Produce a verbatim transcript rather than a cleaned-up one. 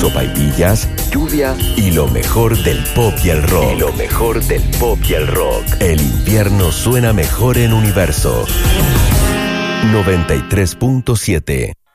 sopaipillas, lluvia y lo mejor del pop y el rock. Y lo mejor del pop y el rock. El invierno suena mejor en Universo noventa y tres punto siete.